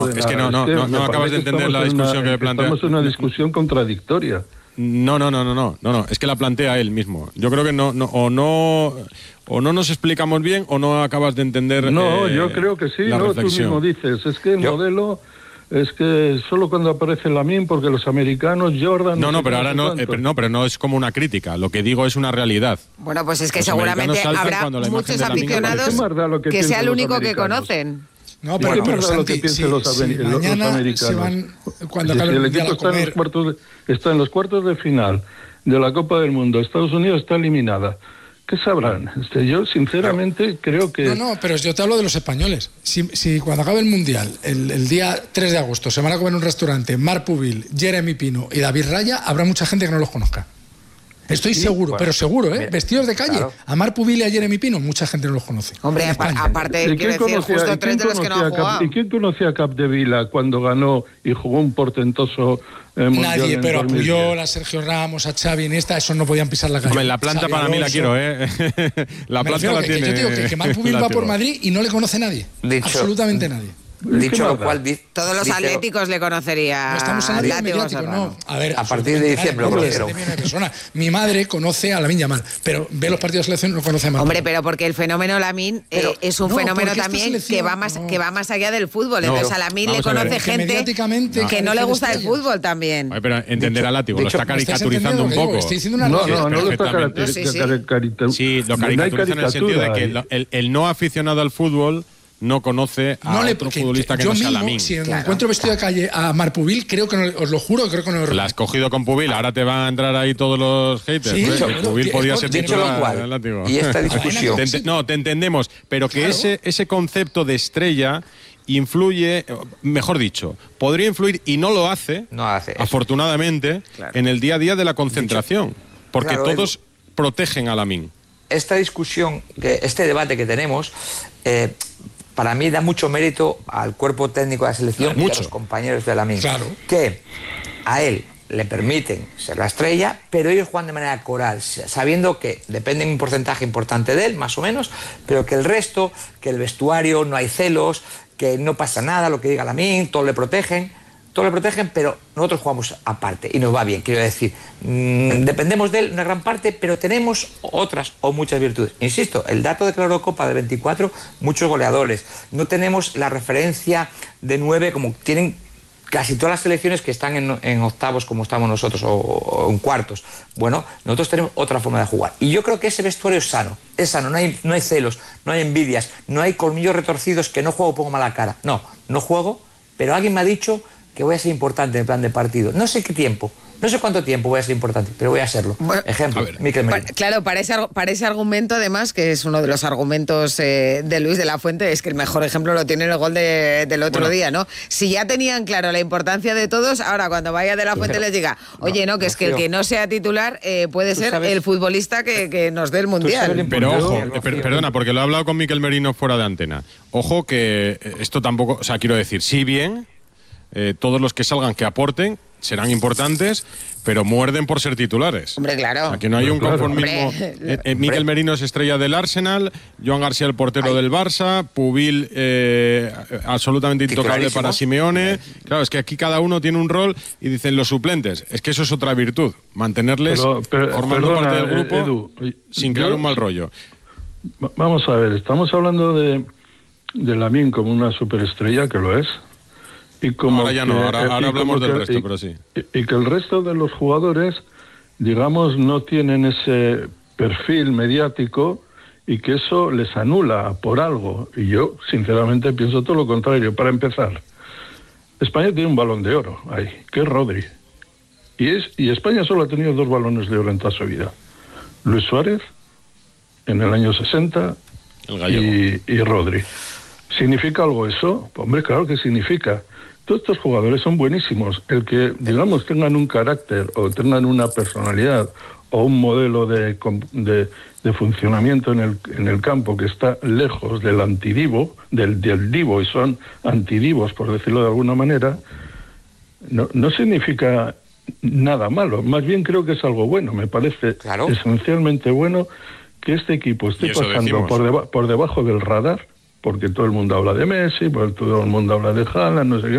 Es que no acabas de entender la discusión que plantea. Estamos en una discusión contradictoria. No, es que la plantea él mismo. Yo creo que o no nos explicamos bien o no acabas de entender. No, yo creo que sí, no, tú mismo dices, es que el modelo es que solo cuando aparece Lamine, porque los americanos, Jordan... pero no es como una crítica, lo que digo es una realidad. Bueno, pues es que seguramente habrá muchos aficionados que sea el único que conocen. No, pero ¿qué pasa lo que piensan los americanos? Se van, cuando si el equipo está en los cuartos de final de la Copa del Mundo, Estados Unidos está eliminada. ¿Qué sabrán? Yo, sinceramente, creo que... No, pero yo te hablo de los españoles. Si cuando acabe el Mundial, el día 3 de agosto, se van a comer en un restaurante Marc Pubil, Jeremy Pino y David Raya, habrá mucha gente que no los conozca. Estoy seguro, pero seguro, ¿eh? Vestidos de calle. Claro. A Marc Pubil y a Jeremy Pino, mucha gente no los conoce. Hombre, aparte, quiero decir, justo 3 de los que no han jugado. ¿Y quién conocía a Capdevila cuando ganó y jugó un portentoso Nadie, pero a Puyol, a Sergio Ramos, a Xavi, Iniesta, esos no podían pisar la calle. Hombre, la planta Xavi para Alonso, mí la quiero, ¿eh? La planta la tiene. Yo te digo que Marc Pubil va por Madrid y no le conoce nadie. Absolutamente nadie. Dicho lo cual, todos los atléticos le conocería. No estamos hablando de mediático, no. A ver, a partir de diciembre lo conocieron. Mi madre conoce a Lamine Yamal, pero ve los partidos de selección, no conoce a Marc. Hombre, pero porque el fenómeno Lamine es un fenómeno también que va más allá del fútbol. Entonces a Lamine le conoce gente que no le gusta el fútbol también. Pero entender a Látigo, lo está caricaturizando un poco. Estoy diciendo una no lo está caricaturizando. Sí, lo caricaturiza en el sentido de que el no aficionado al fútbol no conoce a otro futbolista que no sea Lamine. Si encuentro vestido de calle a Marc Pubil, creo que no, os lo juro, creo que no lo... La has cogido con Pubil, ahora te van a entrar ahí todos los haters. Sí, Pubil podía ser titular. Y esta discusión... te entendemos, pero que ese concepto de estrella influye, mejor dicho, podría influir y no lo hace, afortunadamente, en el día a día de la concentración, porque todos protegen a Lamine. Esta discusión, este debate que tenemos... para mí da mucho mérito al cuerpo técnico de la selección y a los compañeros de Lamine, que a él le permiten ser la estrella, pero ellos juegan de manera coral, sabiendo que dependen un porcentaje importante de él, más o menos, pero que el resto, que el vestuario, no hay celos, que no pasa nada, lo que diga Lamine, todos le protegen, pero nosotros jugamos aparte y nos va bien. Quiero decir, dependemos de él una gran parte, pero tenemos otras o muchas virtudes. Insisto, el dato de la Eurocopa de 24, muchos goleadores. No tenemos la referencia de 9 como tienen casi todas las selecciones que están en octavos como estamos nosotros o en cuartos. Bueno, nosotros tenemos otra forma de jugar. Y yo creo que ese vestuario es sano, no hay celos, no hay envidias, no hay colmillos retorcidos que no juego, pongo mala cara. No juego, pero alguien me ha dicho que voy a ser importante en el plan de partido. No sé qué tiempo, no sé cuánto tiempo voy a ser importante, pero voy a serlo. Bueno, ejemplo, Mikel Merino. Claro, para ese argumento, además, que es uno de los argumentos de Luis de la Fuente, es que el mejor ejemplo lo tiene el gol del otro día, ¿no? Si ya tenían claro la importancia de todos, ahora cuando vaya de la Fuente les diga, oye, que es que el que no sea titular puede ser el futbolista que nos dé el Mundial. Pero ojo, perdona, porque lo he hablado con Mikel Merino fuera de antena. Ojo que esto tampoco, o sea, quiero decir, sí bien... todos los que salgan que aporten serán importantes, pero muerden por ser titulares. Hombre, claro. O sea, que no hay un conformismo. Mikel Merino es estrella del Arsenal, Joan García el portero del Barça, Pubil absolutamente intocable para Simeone. Claro, es que aquí cada uno tiene un rol y dicen los suplentes. Es que eso es otra virtud, mantenerles formando parte del grupo Edu, sin crear un mal rollo. Vamos a ver, estamos hablando de Lamine como una superestrella, que lo es. Y como ahora ya no, ahora hablamos del resto, pero sí. Y que el resto de los jugadores, digamos, no tienen ese perfil mediático y que eso les anula por algo. Y yo, sinceramente, pienso todo lo contrario. Para empezar, España tiene un balón de oro ahí, que es Rodri. Y España solo ha tenido 2 balones de oro en toda su vida. Luis Suárez, en el año 60, y Rodri. ¿Significa algo eso? Hombre, claro que significa. Todos estos jugadores son buenísimos. El que, digamos, tengan un carácter o tengan una personalidad o un modelo de funcionamiento en el campo que está lejos del antidivo, del divo, y son antidivos, por decirlo de alguna manera, no significa nada malo. Más bien creo que es algo bueno. Me parece esencialmente bueno que este equipo esté pasando por debajo del radar, porque todo el mundo habla de Messi, porque todo el mundo habla de Haaland, no sé qué.